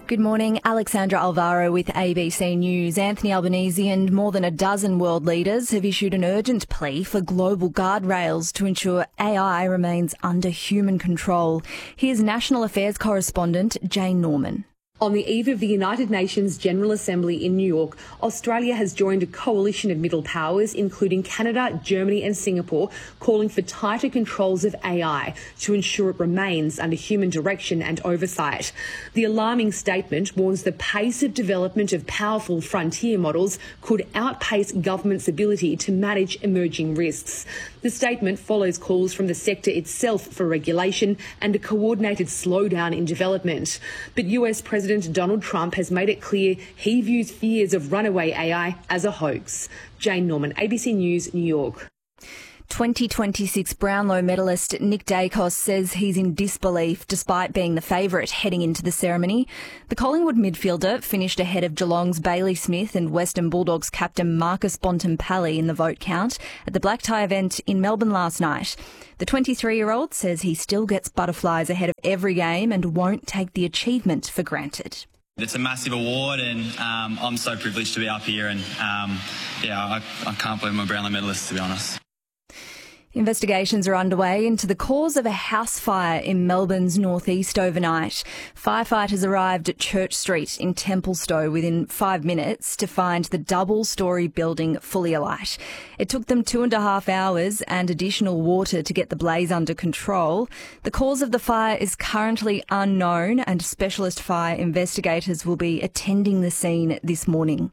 Good morning, Alexandra Alvaro with ABC News. Anthony Albanese and more than a dozen world leaders have issued an urgent plea for global guardrails to ensure AI remains under human control. Here's National Affairs correspondent Jane Norman. On the eve of the United Nations General Assembly in New York, Australia has joined a coalition of middle powers, including Canada, Germany and Singapore, calling for tighter controls of AI to ensure it remains under human direction and oversight. The alarming statement warns the pace of development of powerful frontier models could outpace governments' ability to manage emerging risks. The statement follows calls from the sector itself for regulation and a coordinated slowdown in development. But US President Donald Trump has made it clear he views fears of runaway AI as a hoax. Jane Norman, ABC News, New York. 2026 Brownlow medalist Nick Dacos says he's in disbelief despite being the favourite heading into the ceremony. The Collingwood midfielder finished ahead of Geelong's Bailey Smith and Western Bulldogs captain Marcus Bontempelli in the vote count at the black tie event in Melbourne last night. The 23-year-old says he still gets butterflies ahead of every game and won't take the achievement for granted. It's a massive award and I'm so privileged to be up here and I can't believe I'm a Brownlow medalist, to be honest. Investigations are underway into the cause of a house fire in Melbourne's northeast overnight. Firefighters arrived at Church Street in Templestowe within 5 minutes to find the double-storey building fully alight. It took them 2.5 hours and additional water to get the blaze under control. The cause of the fire is currently unknown and specialist fire investigators will be attending the scene this morning.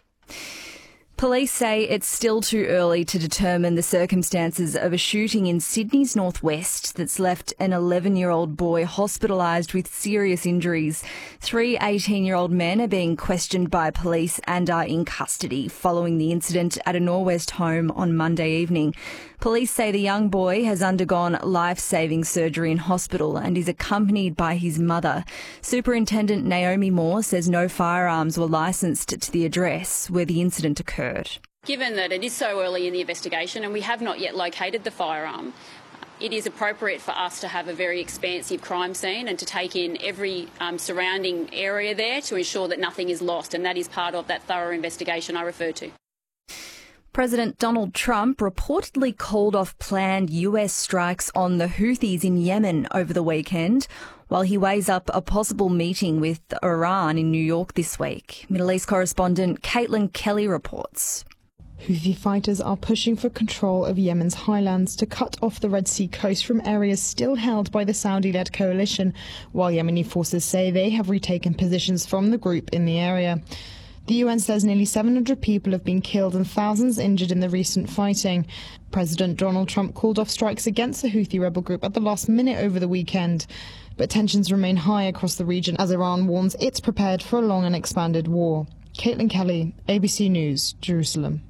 Police say it's still too early to determine the circumstances of a shooting in Sydney's northwest that's left an 11-year-old boy hospitalised with serious injuries. 3 18-year-old men are being questioned by police and are in custody following the incident at a Norwest home on Monday evening. Police say the young boy has undergone life-saving surgery in hospital and is accompanied by his mother. Superintendent Naomi Moore says no firearms were licensed to the address where the incident occurred. Given that it is so early in the investigation and we have not yet located the firearm, it is appropriate for us to have a very expansive crime scene and to take in every surrounding area there to ensure that nothing is lost, and that is part of that thorough investigation I referred to. President Donald Trump reportedly called off planned US strikes on the Houthis in Yemen over the weekend, while he weighs up a possible meeting with Iran in New York this week. Middle East correspondent Caitlin Kelly reports. Houthi fighters are pushing for control of Yemen's highlands to cut off the Red Sea coast from areas still held by the Saudi-led coalition, while Yemeni forces say they have retaken positions from the group in the area. The UN says nearly 700 people have been killed and thousands injured in the recent fighting. President Donald Trump called off strikes against the Houthi rebel group at the last minute over the weekend. But tensions remain high across the region as Iran warns it's prepared for a long and expanded war. Caitlin Kelly, ABC News, Jerusalem.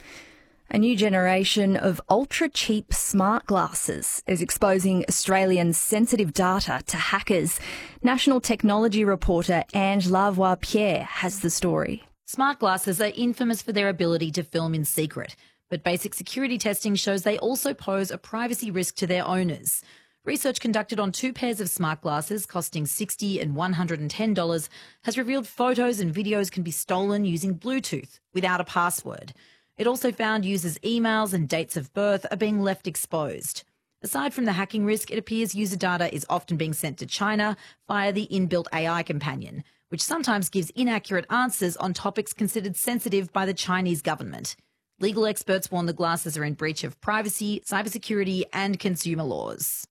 A new generation of ultra-cheap smart glasses is exposing Australians' sensitive data to hackers. National technology reporter Ange Lavoie-Pierre has the story. Smart glasses are infamous for their ability to film in secret, but basic security testing shows they also pose a privacy risk to their owners. Research conducted on 2 pairs of smart glasses costing $60 and $110 has revealed photos and videos can be stolen using Bluetooth without a password. It also found users' emails and dates of birth are being left exposed. Aside from the hacking risk, it appears user data is often being sent to China via the inbuilt AI companion, which sometimes gives inaccurate answers on topics considered sensitive by the Chinese government. Legal experts warn the glasses are in breach of privacy, cybersecurity and consumer laws.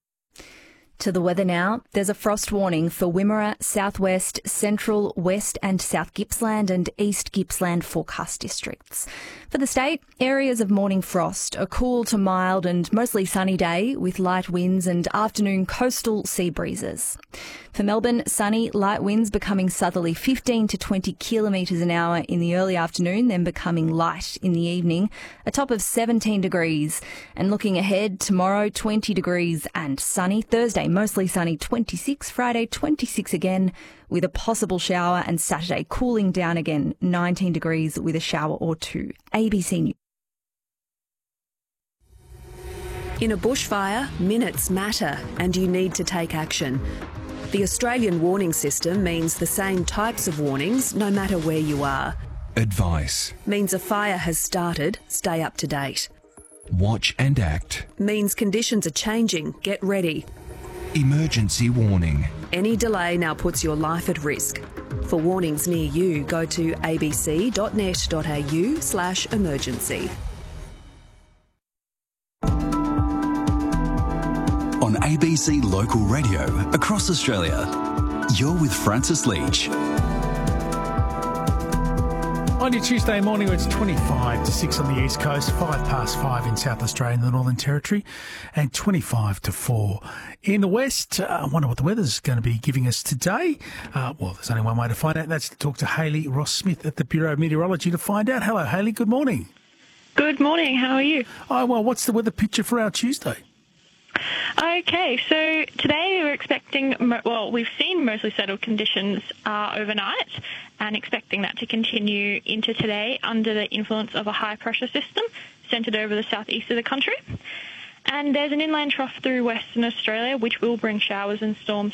To the weather now. There's a frost warning for Wimmera, Southwest, Central, West and South Gippsland and East Gippsland forecast districts. For the state, areas of morning frost, a cool to mild and mostly sunny day with light winds and afternoon coastal sea breezes. For Melbourne, sunny, light winds becoming southerly 15 to 20 kilometres an hour in the early afternoon, then becoming light in the evening, a top of 17 degrees. And looking ahead, tomorrow 20 degrees and sunny. Thursday, mostly sunny 26, Friday 26 again with a possible shower, and Saturday cooling down again 19 degrees with a shower or two. ABC News. In a bushfire, minutes matter and you need to take action. The Australian warning system means the same types of warnings no matter where you are. Advice Means a fire has started, stay up to date. watch and act. Means conditions are changing, get ready. Emergency warning. Any delay now puts your life at risk. For warnings near you, go to abc.net.au/emergency. On ABC Local Radio across Australia, you're with Francis Leach. On your Tuesday morning, it's 25 to 6 on the East Coast, 5 past 5 in South Australia and the Northern Territory, and 25 to 4 in the West. I wonder what the weather's going to be giving us today. Well, there's only one way to find out, and that's to talk to Hayley Ross-Smith at the Bureau of Meteorology to find out. Hello, Hayley. Good morning. Good morning. How are you? Oh, well, what's the weather picture for our Tuesday? Okay, so today we're expecting, we've seen mostly settled conditions overnight and expecting that to continue into today under the influence of a high pressure system centred over the southeast of the country. And there's an inland trough through Western Australia which will bring showers and storms